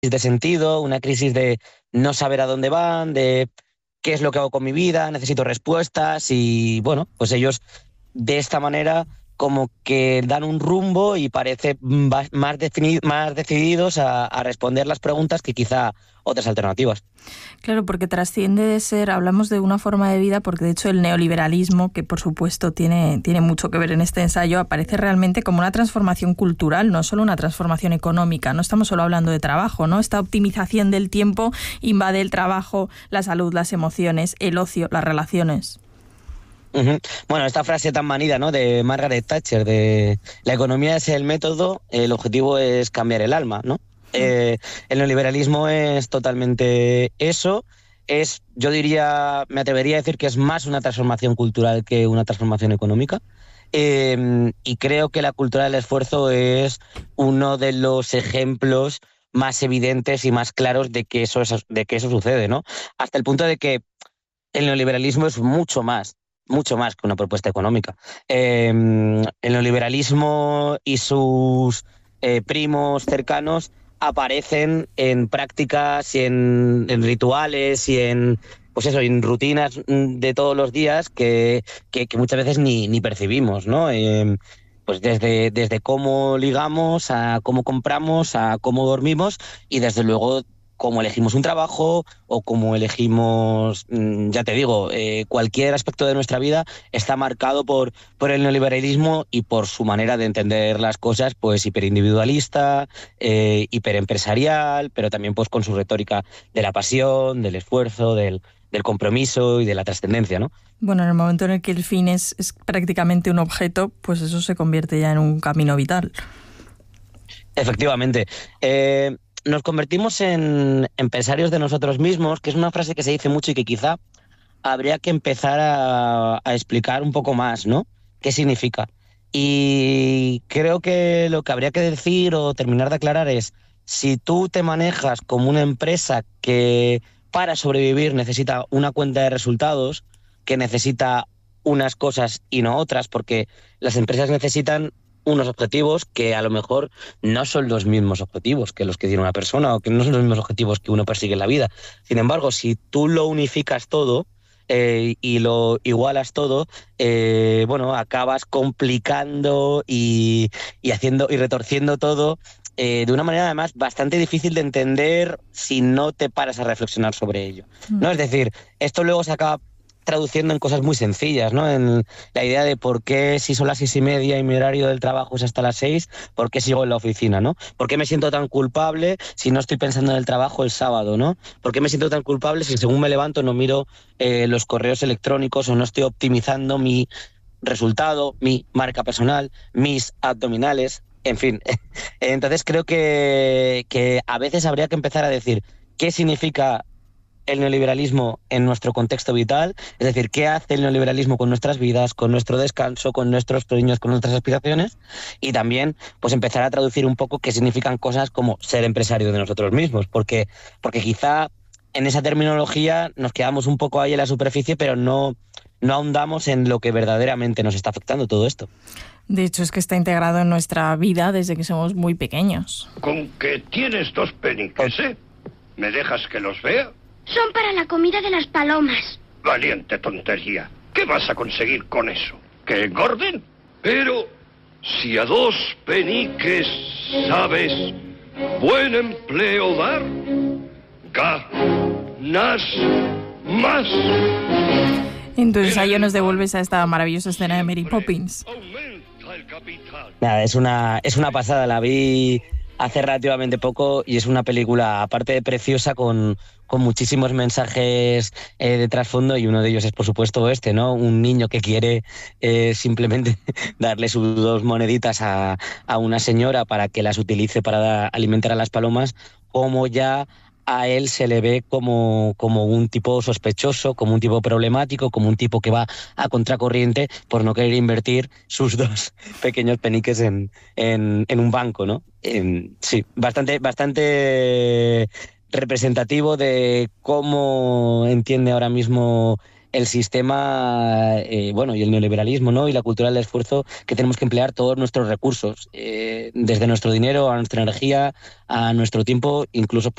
de sentido, una crisis de no saber a dónde van, de qué es lo que hago con mi vida, necesito respuestas y bueno, pues ellos de esta manera como que dan un rumbo y parece más decididos a responder las preguntas que quizá otras alternativas. Claro, porque trasciende de ser, hablamos de una forma de vida, porque de hecho el neoliberalismo, que por supuesto tiene mucho que ver en este ensayo, aparece realmente como una transformación cultural, no solo una transformación económica. No estamos solo hablando de trabajo, ¿no? Esta optimización del tiempo invade el trabajo, la salud, las emociones, el ocio, las relaciones. Uh-huh. Bueno, esta frase tan manida, ¿no?, de Margaret Thatcher, de la economía es el método, el objetivo es cambiar el alma, ¿no? El neoliberalismo es totalmente eso. Yo diría, me atrevería a decir que es más una transformación cultural que una transformación económica. Y creo que la cultura del esfuerzo es uno de los ejemplos más evidentes y más claros de que eso sucede, ¿no? Hasta el punto de que el neoliberalismo es mucho más que una propuesta económica. El neoliberalismo y sus primos cercanos aparecen en prácticas y en rituales y en, pues eso, en rutinas de todos los días que muchas veces ni percibimos, ¿no? Pues desde cómo ligamos, a cómo compramos, a cómo dormimos y desde luego cómo elegimos un trabajo o cómo elegimos, ya te digo, cualquier aspecto de nuestra vida está marcado por el neoliberalismo y por su manera de entender las cosas, pues hiperindividualista, hiperempresarial, pero también pues con su retórica de la pasión, del esfuerzo, del compromiso y de la trascendencia, ¿no? Bueno, en el momento en el que el fin es prácticamente un objeto, pues eso se convierte ya en un camino vital. Efectivamente. Nos convertimos en empresarios de nosotros mismos, que es una frase que se dice mucho y que quizá habría que empezar a explicar un poco más, ¿no? ¿Qué significa? Y creo que lo que habría que decir o terminar de aclarar es, si tú te manejas como una empresa que para sobrevivir necesita una cuenta de resultados, que necesita unas cosas y no otras, porque las empresas necesitan unos objetivos que a lo mejor no son los mismos objetivos que los que tiene una persona o que no son los mismos objetivos que uno persigue en la vida. Sin embargo, si tú lo unificas todo y lo igualas todo, bueno, acabas complicando y haciendo y retorciendo todo de una manera además bastante difícil de entender si no te paras a reflexionar sobre ello, ¿no? Es decir, esto luego se acaba traduciendo en cosas muy sencillas, ¿no? En la idea de por qué si son las 6:30 y mi horario del trabajo es hasta las 6, ¿por qué sigo en la oficina, ¿no? ¿Por qué me siento tan culpable si no estoy pensando en el trabajo el sábado, ¿no? ¿Por qué me siento tan culpable si según me levanto no miro los correos electrónicos o no estoy optimizando mi resultado, mi marca personal, mis abdominales, en fin? Entonces creo que a veces habría que empezar a decir qué significa el neoliberalismo en nuestro contexto vital, es decir, qué hace el neoliberalismo con nuestras vidas, con nuestro descanso, con nuestros sueños, con nuestras aspiraciones, y también pues empezar a traducir un poco qué significan cosas como ser empresario de nosotros mismos, porque quizá en esa terminología nos quedamos un poco ahí en la superficie, pero no ahondamos en lo que verdaderamente nos está afectando todo esto. De hecho, es que está integrado en nuestra vida desde que somos muy pequeños. Con que tienes 2 peniques, ¿eh? ¿Me dejas que los vea? Son para la comida de las palomas. Valiente tontería. ¿Qué vas a conseguir con eso? ¿Que engorden? Pero si a 2 peniques sabes buen empleo dar, ganas más. En tu ensayo nos devuelves a esta maravillosa escena de Mary Poppins. Nada, es una pasada, la vi hace relativamente poco y es una película, aparte de preciosa, con muchísimos mensajes de trasfondo, y uno de ellos es, por supuesto, ¿no? Un niño que quiere simplemente darle sus 2 moneditas a una señora para que las utilice para alimentar a las palomas, como ya a él se le ve como un tipo sospechoso, como un tipo problemático, como un tipo que va a contracorriente por no querer invertir sus 2 pequeños peniques en un banco, ¿no? Sí, bastante representativo de cómo entiende ahora mismo el sistema, bueno, y el neoliberalismo, ¿no? Y la cultura del esfuerzo, que tenemos que emplear todos nuestros recursos, desde nuestro dinero a nuestra energía, a nuestro tiempo, incluso